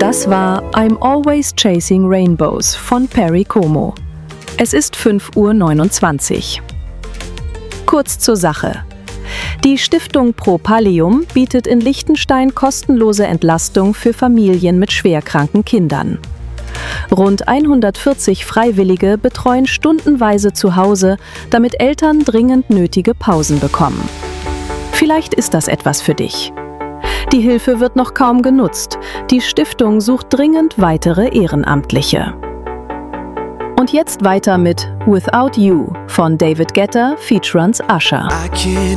Das war I'm Always Chasing Rainbows von Perry Como. Es ist 5:29 Uhr. Kurz zur Sache. Die Stiftung Pro Pallium bietet in Liechtenstein kostenlose Entlastung für Familien mit schwerkranken Kindern. Rund 140 Freiwillige betreuen stundenweise zu Hause, damit Eltern dringend nötige Pausen bekommen. Vielleicht ist das etwas für dich. Die Hilfe wird noch kaum genutzt. Die Stiftung sucht dringend weitere Ehrenamtliche. Und jetzt weiter mit Without You von David Guetta featuring Usher.